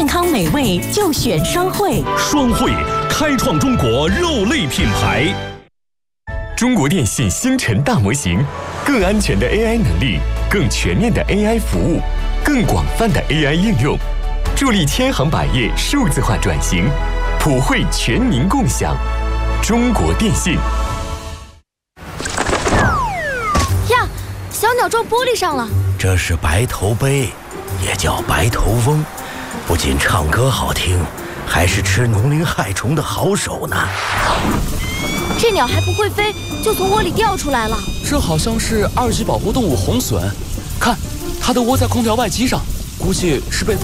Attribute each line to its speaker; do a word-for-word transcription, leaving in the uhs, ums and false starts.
Speaker 1: 康美味就选双汇。
Speaker 2: 双汇开创中国肉类品牌。
Speaker 3: 中国电信星辰大模型，更安全的 A I 能力，更全面的 A I 服务，更广泛的 A I 应用，助力千行百业数字化转型，普惠全民共享。中国电信。
Speaker 4: 呀，小鸟撞玻璃上了。
Speaker 5: 这是白头鹎，也叫白头翁，不仅唱歌好听，还是吃农林害虫的好手呢。
Speaker 4: 这鸟还不会飞，就从窝里掉出来了。
Speaker 6: 这好像是二级保护动物红隼，看，它的窝在空调外机上，估计是被